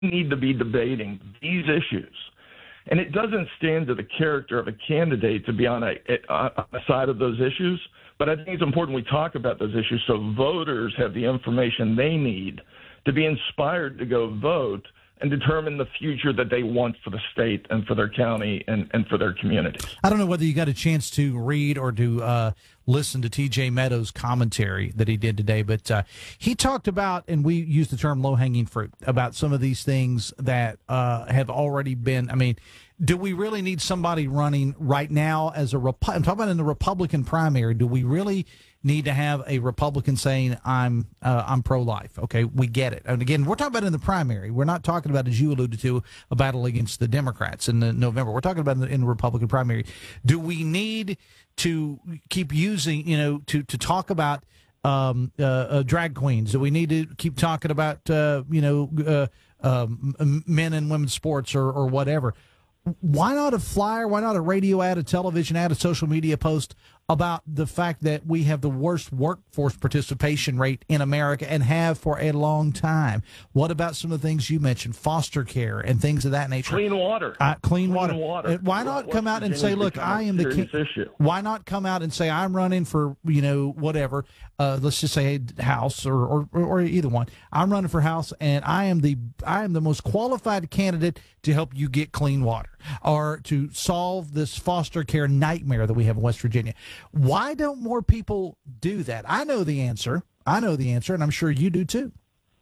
need to be debating these issues. And it doesn't stand to the character of a candidate to be on a side of those issues, but I think it's important we talk about those issues so voters have the information they need to be inspired to go vote and determine the future that they want for the state and for their county and for their communities. I don't know whether you got a chance to read or to listen to T.J. Meadows' commentary that he did today, but he talked about, and we use the term low-hanging fruit, about some of these things that have already been, I mean, do we really need somebody running right now as I'm talking about in the Republican primary, do we really need to have a Republican saying I'm pro-life? Okay, we get it. And again, we're talking about in the primary. We're not talking about, as you alluded to, a battle against the Democrats in November. We're talking about in the Republican primary. Do we need to keep using, to talk about drag queens? Do we need to keep talking about, men and women's sports or whatever? Why not a flyer? Why not a radio ad, a television ad, a social media post about the fact that we have the worst workforce participation rate in America and have for a long time? What about some of the things you mentioned, foster care and things of that nature? Clean water. Clean water. Why not come out and say, look, I am the king? Why not come out and say, I'm running for, whatever, let's just say House or either one. I'm running for House, and I am the most qualified candidate to help you get clean water or to solve this foster care nightmare that we have in West Virginia. Why don't more people do that? I know the answer, and I'm sure you do too.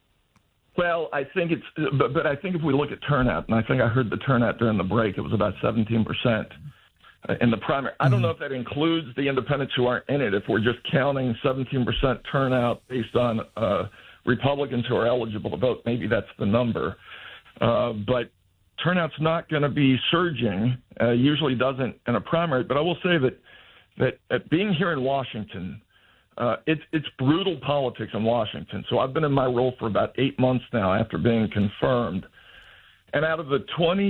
Well, I think but I think if we look at turnout, and I think I heard the turnout during the break, it was about 17% in the primary. I don't know if that includes the independents who aren't in it. If we're just counting 17% turnout based on Republicans who are eligible to vote, maybe that's the number. But turnout's not going to be surging, usually doesn't in a primary. But I will say that being here in Washington, it's brutal politics in Washington. So I've been in my role for about 8 months now after being confirmed. And out of the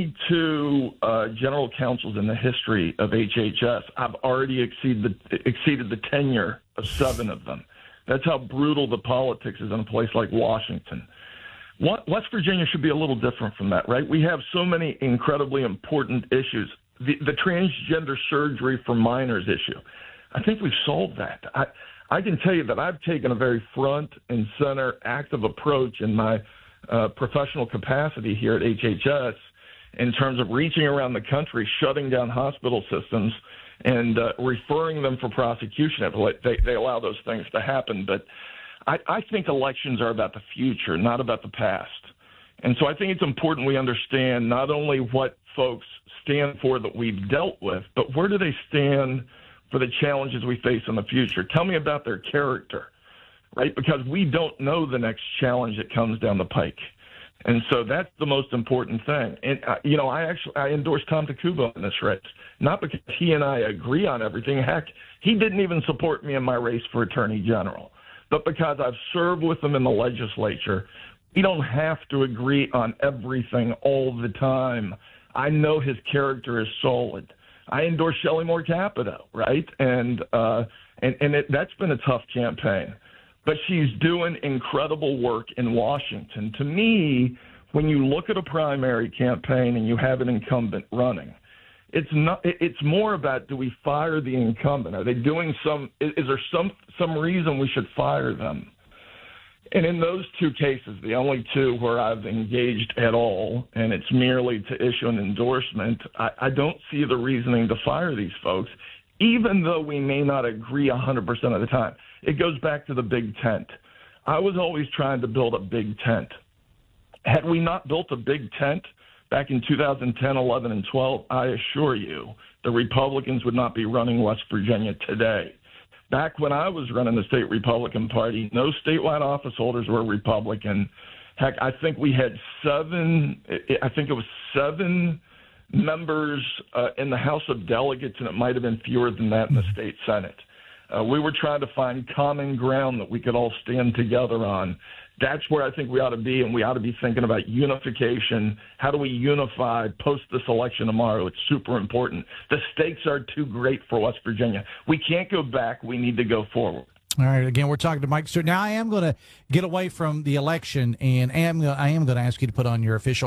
22 general counsels in the history of HHS, I've already exceeded the tenure of 7 of them. That's how brutal the politics is in a place like Washington. West Virginia should be a little different from that, right? We have so many incredibly important issues. The transgender surgery for minors issue, I think we've solved that. I can tell you that I've taken a very front and center active approach in my professional capacity here at HHS in terms of reaching around the country, shutting down hospital systems, and referring them for prosecution if they allow those things to happen. But I think elections are about the future, not about the past. And so I think it's important we understand not only what folks stand for that we've dealt with, but where do they stand for the challenges we face in the future? Tell me about their character, right? Because we don't know the next challenge that comes down the pike. And so that's the most important thing. And, I endorsed Tom Takuba in this race, not because he and I agree on everything. Heck, he didn't even support me in my race for Attorney General. But because I've served with him in the legislature, we don't have to agree on everything all the time. I know his character is solid. I endorse Shelley Moore Capito, right? And that's been a tough campaign. But she's doing incredible work in Washington. To me, when you look at a primary campaign and you have an incumbent running, it's more about, do we fire the incumbent? Are they doing is there some reason we should fire them? And in those 2 cases, the only 2 where I've engaged at all, and it's merely to issue an endorsement, I don't see the reasoning to fire these folks, even though we may not agree 100% of the time. It goes back to the big tent. I was always trying to build a big tent. Had we not built a big tent back in 2010, 11, and 12, I assure you the Republicans would not be running West Virginia today. Back when I was running the state Republican Party, no statewide office holders were Republican. Heck, I think we had 7 members in the House of Delegates, and it might have been fewer than that in the state Senate. We were trying to find common ground that we could all stand together on. That's where I think we ought to be, and we ought to be thinking about unification. How do we unify post this election tomorrow? It's super important. The stakes are too great for West Virginia. We can't go back. We need to go forward. All right. Again, we're talking to Mike Stewart. Now, I am going to get away from the election, and I am going to ask you to put on your official